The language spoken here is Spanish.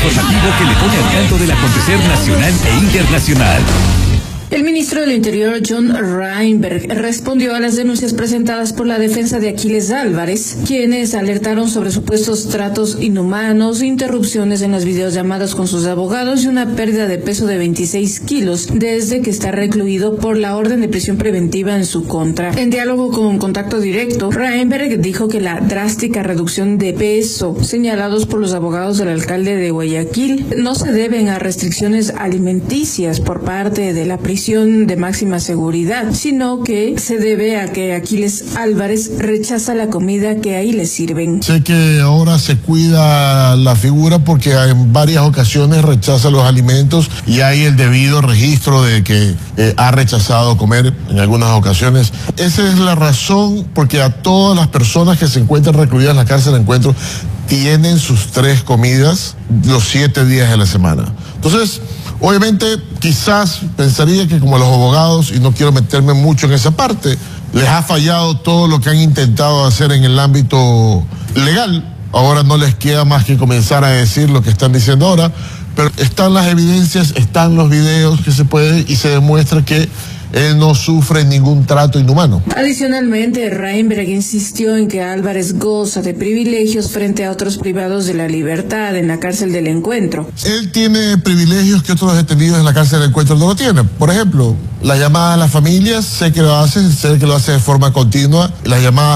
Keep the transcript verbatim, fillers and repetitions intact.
informativo que le pone al tanto del acontecer nacional e internacional. El ministro del Interior, John Reinberg, respondió a las denuncias presentadas por la defensa de Aquiles Álvarez, quienes alertaron sobre supuestos tratos inhumanos, interrupciones en las videollamadas con sus abogados y una pérdida de peso de veintiséis kilos desde que está recluido por la orden de prisión preventiva en su contra. En diálogo con Contacto Directo, Reinberg dijo que la drástica reducción de peso señalados por los abogados del alcalde de Guayaquil no se deben a restricciones alimenticias por parte de la prisión de máxima seguridad, sino que se debe a que Aquiles Álvarez rechaza la comida que ahí le sirven. Sé que ahora se cuida la figura porque en varias ocasiones rechaza los alimentos y hay el debido registro de que eh, ha rechazado comer en algunas ocasiones. Esa es la razón porque a todas las personas que se encuentran recluidas en la cárcel de Encuentro tienen sus tres comidas los siete días de la semana. Entonces, obviamente, quizás pensaría que como los abogados, y no quiero meterme mucho en esa parte, les ha fallado todo lo que han intentado hacer en el ámbito legal. Ahora no les queda más que comenzar a decir lo que están diciendo ahora, pero están las evidencias, están los videos que se pueden y se demuestra que él no sufre ningún trato inhumano. Adicionalmente, Reinberg insistió en que Álvarez goza de privilegios frente a otros privados de la libertad en la cárcel del Encuentro. Él tiene privilegios que otros detenidos en la cárcel del Encuentro no lo tienen. Por ejemplo, las llamadas a las familias, sé que lo hace, sé que lo hace de forma continua, las llamadas